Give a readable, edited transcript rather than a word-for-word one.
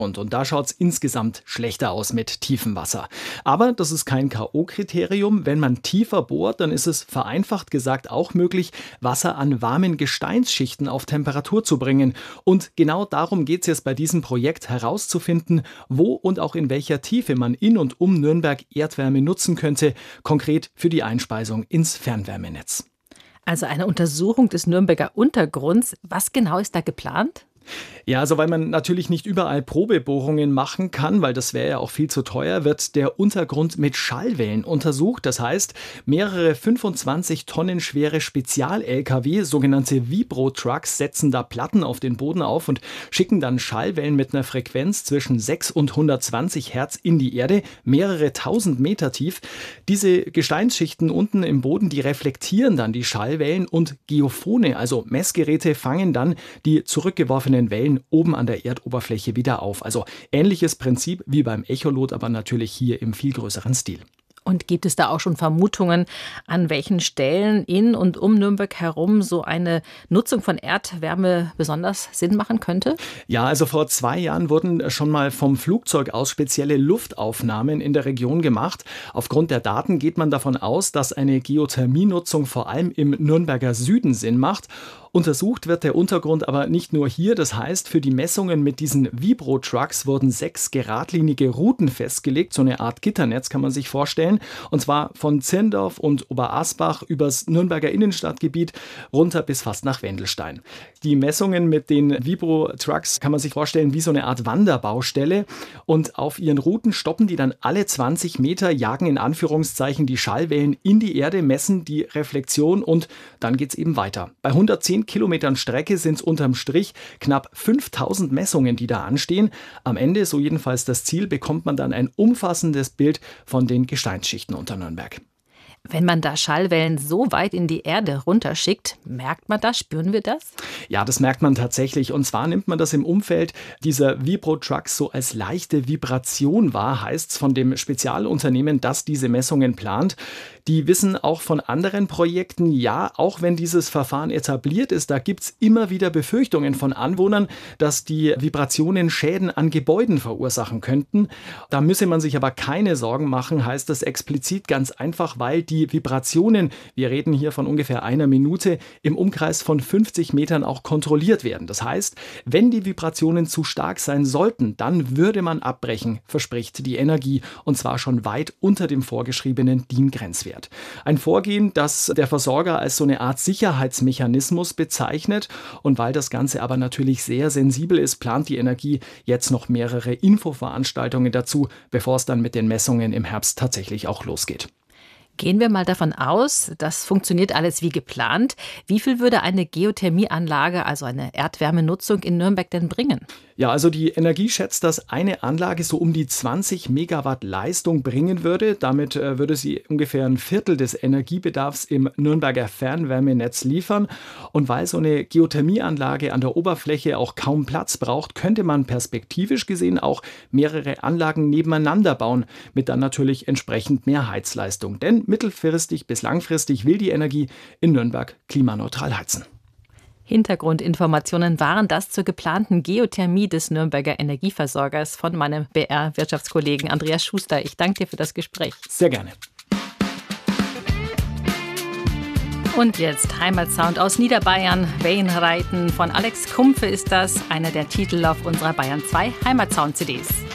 Und da schaut es insgesamt schlechter aus mit tiefem Wasser. Aber das ist kein K.O.-Kriterium. Wenn man tiefer bohrt, dann ist es vereinfacht gesagt auch möglich, Wasser an warmen Gesteinsschichten auf Temperatur zu bringen. Und genau darum geht es jetzt bei diesem Projekt, herauszufinden, wo und auch in welcher Tiefe man in und um Nürnberg Erdwärme nutzen könnte, konkret für die Einspeisung ins Fernwärmenetz. Also eine Untersuchung des Nürnberger Untergrunds. Was genau ist da geplant? Ja, also weil man natürlich nicht überall Probebohrungen machen kann, weil das wäre ja auch viel zu teuer, wird der Untergrund mit Schallwellen untersucht. Das heißt, mehrere 25 Tonnen schwere Spezial-Lkw, sogenannte Vibro-Trucks, setzen da Platten auf den Boden auf und schicken dann Schallwellen mit einer Frequenz zwischen 6 und 120 Hertz in die Erde, mehrere tausend Meter tief. Diese Gesteinsschichten unten im Boden, die reflektieren dann die Schallwellen und Geophone, also Messgeräte, fangen dann die zurückgeworfenen Wellen oben an der Erdoberfläche wieder auf. Also ähnliches Prinzip wie beim Echolot, aber natürlich hier im viel größeren Stil. Und gibt es da auch schon Vermutungen, an welchen Stellen in und um Nürnberg herum so eine Nutzung von Erdwärme besonders Sinn machen könnte? Ja, also vor 2 Jahren wurden schon mal vom Flugzeug aus spezielle Luftaufnahmen in der Region gemacht. Aufgrund der Daten geht man davon aus, dass eine Geothermienutzung vor allem im Nürnberger Süden Sinn macht. Untersucht wird der Untergrund aber nicht nur hier. Das heißt, für die Messungen mit diesen Vibro-Trucks wurden 6 geradlinige Routen festgelegt. So eine Art Gitternetz kann man sich vorstellen. Und zwar von Zirndorf und Oberasbach übers Nürnberger Innenstadtgebiet runter bis fast nach Wendelstein. Die Messungen mit den Vibro-Trucks kann man sich vorstellen wie so eine Art Wanderbaustelle. Und auf ihren Routen stoppen die dann alle 20 Meter, jagen in Anführungszeichen die Schallwellen in die Erde, messen die Reflexion und dann geht es eben weiter. Bei 110 Kilometern Strecke sind es unterm Strich knapp 5000 Messungen, die da anstehen. Am Ende, so jedenfalls das Ziel, bekommt man dann ein umfassendes Bild von den Gesteinsschichten unter Nürnberg. Wenn man da Schallwellen so weit in die Erde runterschickt, merkt man das, spüren wir das? Ja, das merkt man tatsächlich. Und zwar nimmt man das im Umfeld dieser Vibro-Trucks so als leichte Vibration wahr, heißt es von dem Spezialunternehmen, das diese Messungen plant. Die wissen auch von anderen Projekten, ja, auch wenn dieses Verfahren etabliert ist, da gibt es immer wieder Befürchtungen von Anwohnern, dass die Vibrationen Schäden an Gebäuden verursachen könnten. Da müsse man sich aber keine Sorgen machen, heißt das explizit ganz einfach, weil die Vibrationen, wir reden hier von ungefähr 1 Minute, im Umkreis von 50 Metern auch kontrolliert werden. Das heißt, wenn die Vibrationen zu stark sein sollten, dann würde man abbrechen, verspricht die Energie, und zwar schon weit unter dem vorgeschriebenen DIN-Grenzwert. Ein Vorgehen, das der Versorger als so eine Art Sicherheitsmechanismus bezeichnet. Und weil das Ganze aber natürlich sehr sensibel ist, plant die Energie jetzt noch mehrere Infoveranstaltungen dazu, bevor es dann mit den Messungen im Herbst tatsächlich auch losgeht. Gehen wir mal davon aus, das funktioniert alles wie geplant. Wie viel würde eine Geothermieanlage, also eine Erdwärmenutzung in Nürnberg denn bringen? Ja, also die Energie schätzt, dass eine Anlage so um die 20 Megawatt Leistung bringen würde. Damit würde sie ungefähr 1/4 des Energiebedarfs im Nürnberger Fernwärmenetz liefern. Und weil so eine Geothermieanlage an der Oberfläche auch kaum Platz braucht, könnte man perspektivisch gesehen auch mehrere Anlagen nebeneinander bauen, mit dann natürlich entsprechend mehr Heizleistung. Denn mittelfristig bis langfristig will die Energie in Nürnberg klimaneutral heizen. Hintergrundinformationen waren das zur geplanten Geothermie des Nürnberger Energieversorgers von meinem BR-Wirtschaftskollegen Andreas Schuster. Ich danke dir für das Gespräch. Sehr gerne. Und jetzt Heimatsound aus Niederbayern. Wellenreiten von Alex Kumpfe ist das, einer der Titel auf unserer Bayern 2 Heimatsound-CDs.